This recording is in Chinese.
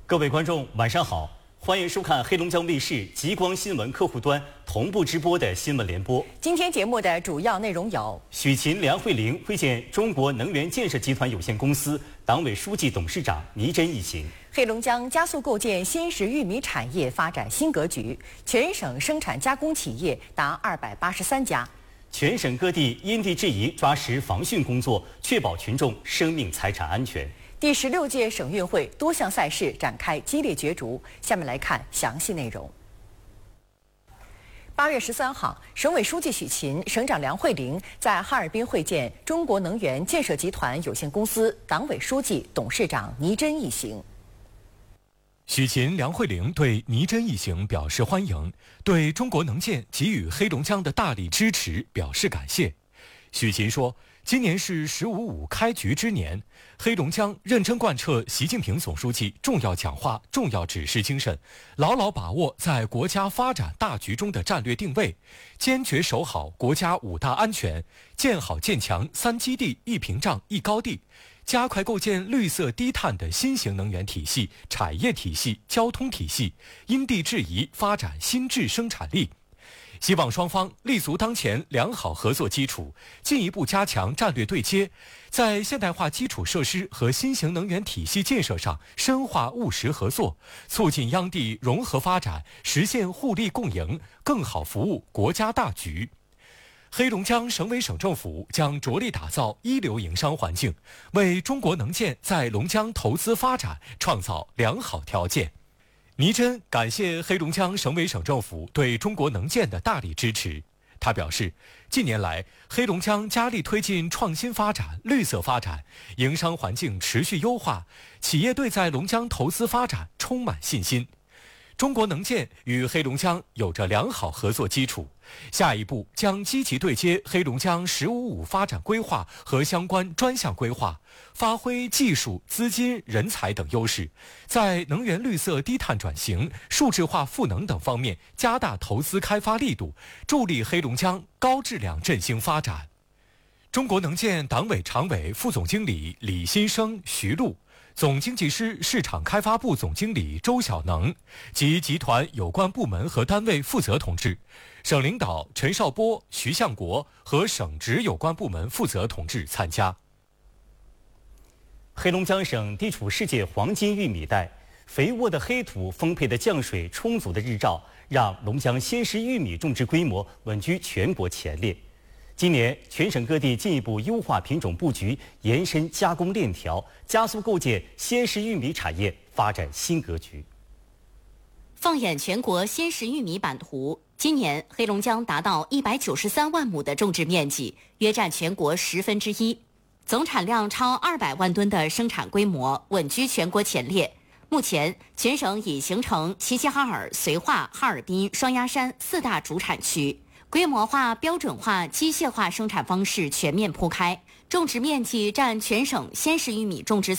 各位观众，晚上好，欢迎收看黑龙江卫视极光新闻客户端同步直播的新闻联播。 今天节目的主要内容有： 许勤、梁慧玲会见中国能源建设集团有限公司党委书记、董事长倪真一行； 黑龙江加速构建鲜食玉米产业发展新格局，全省生产加工企业达283家； 全省各地因地制宜抓实防汛工作，确保群众生命财产安全。 第16届省运会多项赛事展开激烈角逐，下面来看详细内容。8月13号，省委书记许勤、省长梁慧玲在哈尔滨会见中国能源建设集团有限公司党委书记、董事长倪真一行。 许勤、梁慧玲对倪真一行表示欢迎，对中国能建给予黑龙江的大力支持表示感谢。许勤说，今年是“15+5”开局之年，黑龙江认真贯彻习近平总书记重要讲话、重要指示精神，牢牢把握在国家发展大局中的战略定位，坚决守好国家5大安全，建好建强3基地1屏障1高地，加快构建绿色低碳的新型能源体系、产业体系、交通体系，因地制宜发展新质生产力。希望双方立足当前良好合作基础，进一步加强战略对接，在现代化基础设施和新型能源体系建设上深化务实合作，促进央地融合发展，实现互利共赢，更好服务国家大局。黑龙江省委省政府将着力打造一流营商环境，为中国能建在龙江投资发展创造良好条件。倪真感谢黑龙江省委省政府对中国能建的大力支持。他表示，近年来黑龙江加力推进创新发展、绿色发展，营商环境持续优化，企业对在龙江投资发展充满信心。中国能建与黑龙江有着良好合作基础，下一步将积极对接黑龙江“15+5”发展规划和相关专项规划，发挥技术、资金、人才等优势，在能源绿色低碳转型、数字化赋能等方面加大投资开发力度，助力黑龙江高质量振兴发展。中国能建党委常委、副总经理李新生、徐璐，总经济师市场开发部总经理周小能及集团有关部门和单位负责同志，省领导陈少波、徐向国和省直有关部门负责同志参加。 黑龙江省地处世界黄金玉米带，肥沃的黑土、丰沛的降水、充足的日照，让龙江鲜食玉米种植规模稳居全国前列。今年，全省各地进一步优化品种布局，延伸加工链条，加速构建鲜食玉米产业发展新格局。 放眼全国鲜食玉米版图，今年黑龙江达到193万亩的种植面积，约占全国1/10，总产量超200万吨的生产规模稳居全国前列。目前，全省已形成齐齐哈尔、绥化、哈尔滨、双鸭山4大主产区。规模化、标准化、机械化生产方式全面铺开，种植面积占全省鲜食玉米种植